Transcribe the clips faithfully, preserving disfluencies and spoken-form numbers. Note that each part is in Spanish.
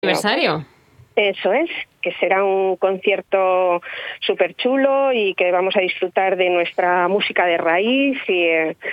aniversario. Eso es, que será un concierto súper chulo y que vamos a disfrutar de nuestra música de raíz y,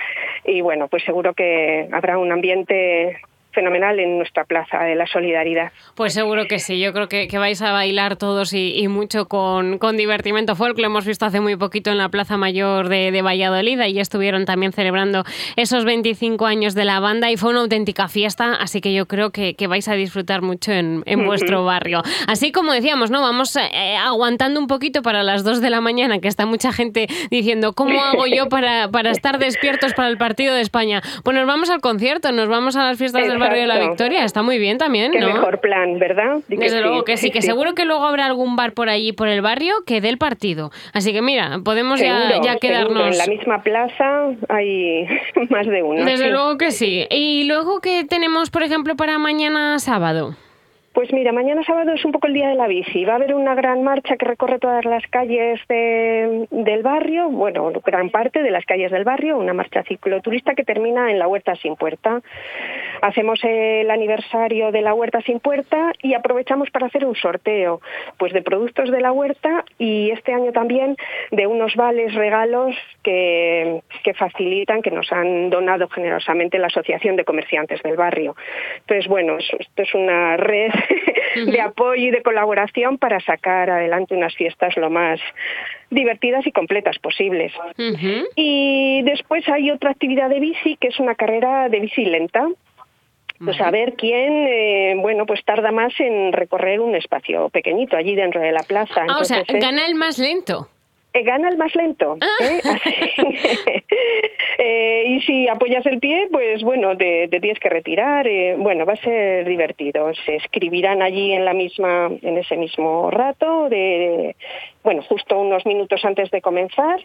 y bueno, pues seguro que habrá un ambiente fenomenal en nuestra Plaza de la Solidaridad. Pues seguro que sí, yo creo que, que vais a bailar todos y, y mucho con, con Divertimento Folk. Lo hemos visto hace muy poquito en la Plaza Mayor de, de Valladolid y estuvieron también celebrando esos veinticinco años de la banda y fue una auténtica fiesta, así que yo creo que, que vais a disfrutar mucho en, en uh-huh. vuestro barrio. Así como decíamos, ¿no? Vamos eh, aguantando un poquito para las dos de la mañana, que está mucha gente diciendo ¿cómo hago yo para, para estar despiertos para el partido de España? Pues nos vamos al concierto, nos vamos a las fiestas del barrio de la Victoria, está muy bien también, ¿no? Qué mejor plan, ¿verdad? Desde que luego sí, que sí, que sí. Seguro que luego habrá algún bar por allí, por el barrio, que dé el partido. Así que mira, podemos seguro, ya, ya quedarnos... Seguro. En la misma plaza hay más de uno. Desde sí. luego que sí. Y luego, ¿qué tenemos, por ejemplo, para mañana sábado? Pues mira, mañana sábado es un poco el día de la bici. Va a haber una gran marcha que recorre todas las calles de, del barrio, bueno, gran parte de las calles del barrio, una marcha cicloturista que termina en la Huerta Sin Puerta. Hacemos el aniversario de la Huerta Sin Puerta y aprovechamos para hacer un sorteo pues de productos de la huerta y este año también de unos vales regalos que, que facilitan, que nos han donado generosamente la Asociación de Comerciantes del Barrio. Entonces, bueno, esto es una red uh-huh. de apoyo y de colaboración para sacar adelante unas fiestas lo más divertidas y completas posibles. Uh-huh. Y después hay otra actividad de bici que es una carrera de bici lenta. Pues a ver quién, eh, bueno, pues tarda más en recorrer un espacio pequeñito allí dentro de la plaza. Ah, Entonces, o sea, eh, gana el más lento. Eh, gana el más lento. ¿eh? Así, eh, y si apoyas el pie, pues bueno, te, te tienes que retirar. Eh, bueno, va a ser divertido. Se escribirán allí en la misma, en ese mismo rato, de, de bueno, justo unos minutos antes de comenzar.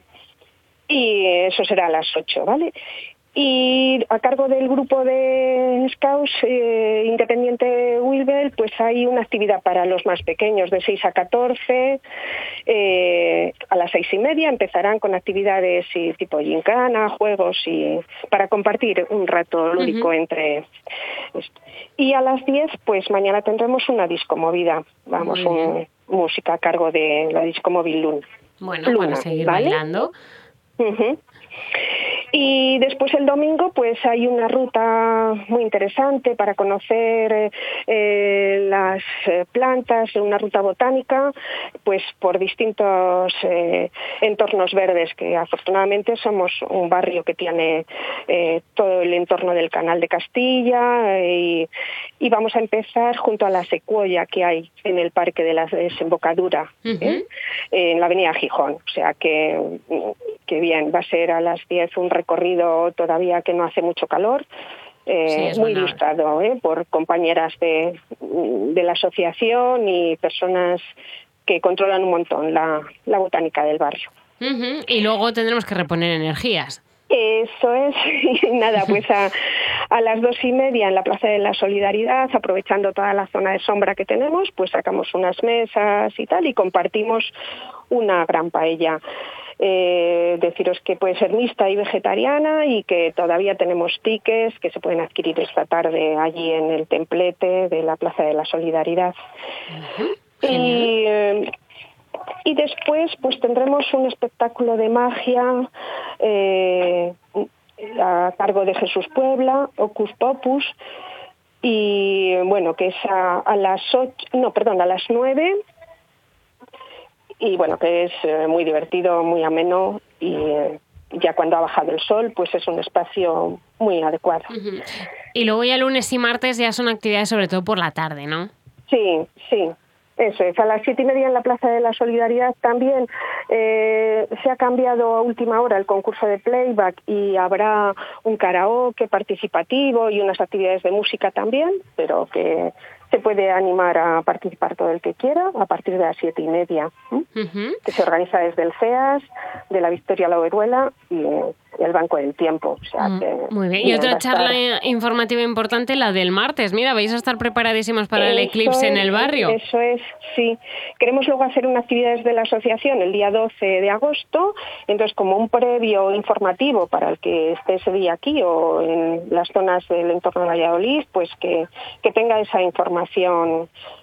Y eso será a las ocho, ¿vale? Y a cargo del grupo de Scouts eh, Independiente Wilbel, pues hay una actividad para los más pequeños, de seis a catorce. Eh, a las seis y media empezarán con actividades y, tipo gincana, juegos, y para compartir un rato lúdico uh-huh. entre esto. Y a las diez, pues mañana tendremos una disco movida. Vamos, un, música a cargo de la disco móvil Luna. Bueno, Luna, para seguir ¿vale? bailando. Uh-huh. Y después el domingo pues hay una ruta muy interesante para conocer eh, las eh, plantas, una ruta botánica pues por distintos eh, entornos verdes, que afortunadamente somos un barrio que tiene eh, todo el entorno del Canal de Castilla y, y vamos a empezar junto a la secuoya que hay en el Parque de la Desembocadura, uh-huh. ¿eh? en la avenida Gijón, o sea que, que bien, va a ser a las diez un recorrido todavía que no hace mucho calor, eh, sí, muy ilustrado ¿eh? por compañeras de, de la asociación y personas que controlan un montón la, la botánica del barrio. Uh-huh. Y luego tendremos que reponer energías. Eso es, y nada, pues a, a las dos y media en la Plaza de la Solidaridad, aprovechando toda la zona de sombra que tenemos, pues sacamos unas mesas y tal y compartimos una gran paella. Eh, deciros que puede ser mixta y vegetariana y que todavía tenemos tickets que se pueden adquirir esta tarde allí en el templete de la Plaza de la Solidaridad. Uh-huh. Y, eh, y después pues tendremos un espectáculo de magia eh, a cargo de Jesús Puebla, Ocus Popus, y bueno, que es a, a las ocho, no, perdón, a las nueve. Y bueno, que es eh, muy divertido, muy ameno y eh, ya cuando ha bajado el sol, pues es un espacio muy adecuado. Uh-huh. Y luego ya lunes y martes ya son actividades sobre todo por la tarde, ¿no? Sí, sí. Eso es, a las siete y media en la Plaza de la Solidaridad también eh, se ha cambiado a última hora el concurso de playback y habrá un karaoke participativo y unas actividades de música también, pero que se puede animar a participar todo el que quiera a partir de las siete y media, ¿eh? Uh-huh. Que se organiza desde el C E A S, de la Victoria La Oruela y el Banco del Tiempo. O sea, que, muy bien. Y otra charla estar... informativa importante, la del martes. Mira, vais a estar preparadísimos para eso el eclipse es, en el barrio. Eso es, sí. Queremos luego hacer una actividad desde la asociación el día doce de agosto, entonces como un previo informativo para el que esté ese día aquí o en las zonas del entorno de Valladolid, pues que, que tenga esa información información